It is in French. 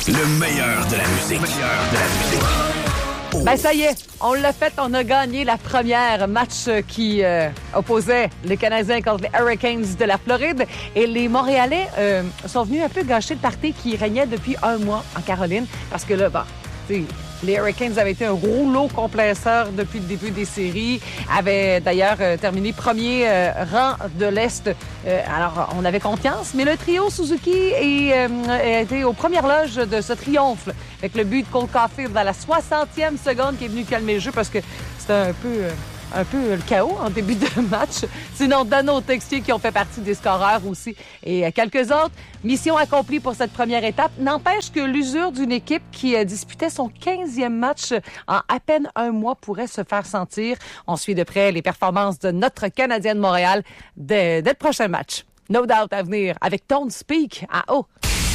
Le meilleur de la musique. Ben ça y est, on l'a fait, on a gagné la première match qui opposait les Canadiens contre les Hurricanes de la Floride. Et les Montréalais sont venus un peu gâcher le party qui régnait depuis un mois en Caroline. Parce que là, les Hurricanes avaient été un rouleau compresseur depuis le début des séries, avaient d'ailleurs terminé premier rang de l'Est. Alors, on avait confiance, mais le trio Suzuki a été aux premières loges de ce triomphe avec le but de Cole Caulfield à la 60e seconde qui est venu calmer le jeu parce que c'était un peu le chaos en début de match. Sinon, Dano Texier qui ont fait partie des scoreurs aussi et quelques autres. Mission accomplie pour cette première étape. N'empêche que l'usure d'une équipe qui disputait son 15e match en à peine un mois pourrait se faire sentir. On suit de près les performances de notre Canadien de Montréal dès le prochain match. No Doubt à venir avec Don't Speak à haut.